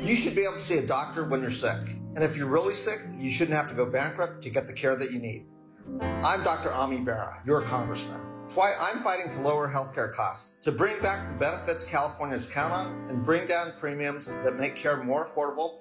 You should be able to see a doctor when you're sick. And if you're really sick, you shouldn't have to go bankrupt to get the care that you need. I'm Dr. Ami Bera, your congressman. It's why I'm fighting to lower healthcare costs, to bring back the benefits Californians count on, and bring down premiums that make care more affordable